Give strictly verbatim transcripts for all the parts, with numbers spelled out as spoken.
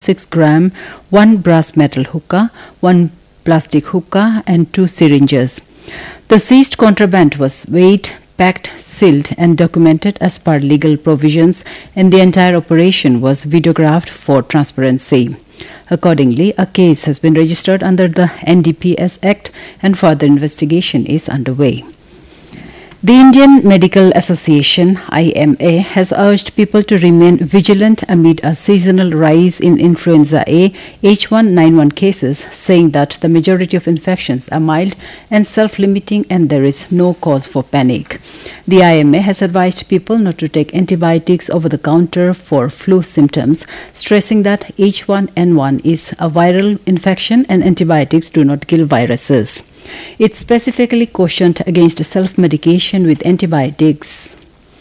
six gram, one brass metal hookah, one plastic hookah, and two syringes. The seized contraband was weighed, packed, sealed, and documented as per legal provisions, and the entire operation was videographed for transparency. Accordingly, a case has been registered under the N D P S Act, and further investigation is underway. The Indian Medical Association, I M A, has urged people to remain vigilant amid a seasonal rise in influenza A H one N one cases, saying that the majority of infections are mild and self-limiting and there is no cause for panic. The I M A has advised people not to take antibiotics over the counter for flu symptoms, stressing that H one N one is a viral infection and antibiotics do not kill viruses. It specifically cautioned against self-medication with antibiotics.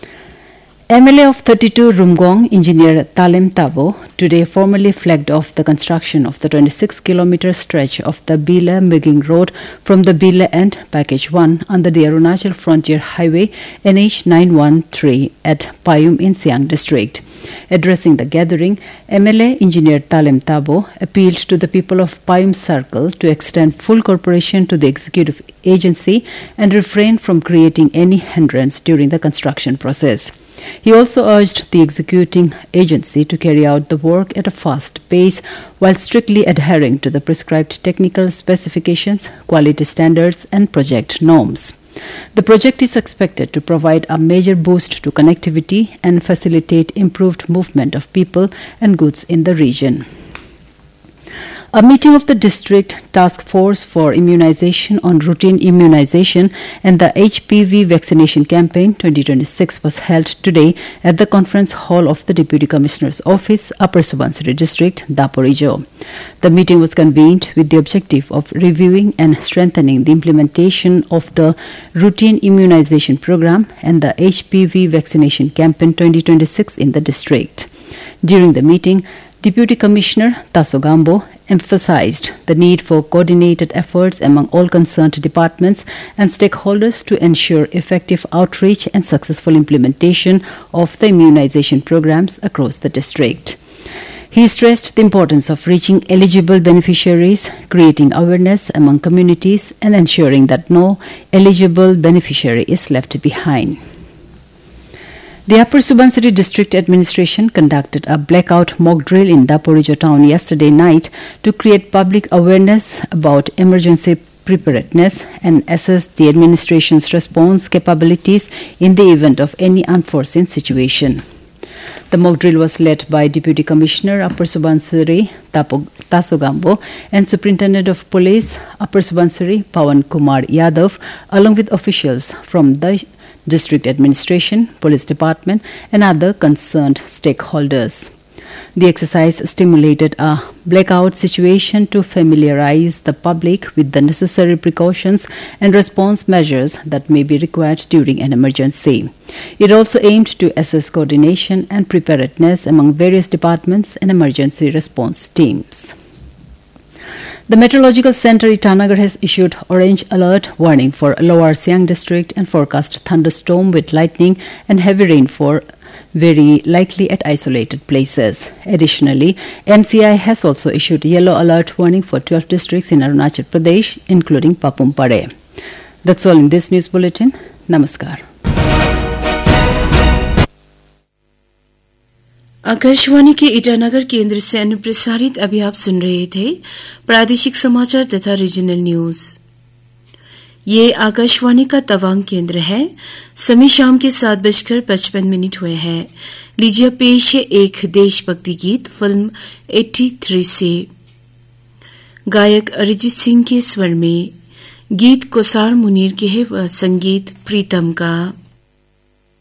M L A of thirty-two Rumgong, Engineer Talem Tabo, today formally flagged off the construction of the twenty-six kilometer stretch of the Bila-Muging Road from the Bila End Package one under the Arunachal Frontier Highway N H nine one three at Payum in Siang District. Addressing the gathering, M L A Engineer Talem Tabo appealed to the people of Payum Circle to extend full cooperation to the executive agency and refrain from creating any hindrance during the construction process. He also urged the executing agency to carry out the work at a fast pace while strictly adhering to the prescribed technical specifications, quality standards, and project norms. The project is expected to provide a major boost to connectivity and facilitate improved movement of people and goods in the region. A meeting of the District Task Force for Immunization on Routine Immunization and the H P V Vaccination Campaign twenty twenty-six was held today at the Conference Hall of the Deputy Commissioner's Office, Upper Subansiri District, Daporijo. The meeting was convened with the objective of reviewing and strengthening the implementation of the Routine Immunization Program and the H P V Vaccination Campaign twenty twenty-six in the district. During the meeting, Deputy Commissioner Taso Gambo emphasized the need for coordinated efforts among all concerned departments and stakeholders to ensure effective outreach and successful implementation of the immunization programs across the district. He stressed the importance of reaching eligible beneficiaries, creating awareness among communities, and ensuring that no eligible beneficiary is left behind. The Upper Subansiri District Administration conducted a blackout mock drill in Daporijo town yesterday night to create public awareness about emergency preparedness and assess the administration's response capabilities in the event of any unforeseen situation. The mock drill was led by Deputy Commissioner Upper Subansiri Taso Gambo and Superintendent of Police Upper Subansiri Pawan Kumar Yadav, along with officials from the District Administration, Police Department, and other concerned stakeholders. The exercise stimulated a blackout situation to familiarize the public with the necessary precautions and response measures that may be required during an emergency. It also aimed to assess coordination and preparedness among various departments and emergency response teams. The Meteorological Center Itanagar has issued orange alert warning for Lower Siang District and forecast thunderstorm with lightning and heavy rainfall very likely at isolated places. Additionally, M C I has also issued yellow alert warning for twelve districts in Arunachal Pradesh, including Papum Pare. That's all in this news bulletin. Namaskar. Akashvani के ईटानगर केंद्र से अनुप्रसारित अभी आप सुन रहे थे प्रादेशिक समाचार तथा रीजनल न्यूज। ये आकाशवाणी का तवांग केंद्र है। समय शाम के सात बजकर पचपन मिनट हुए हैं। लीजिए पेश है एक देशभक्ति गीत फिल्म तिरासी से, गायक अरिजीत सिंह के स्वर में। गीत कोसार मुनीर के है व संगीत प्रीतम का।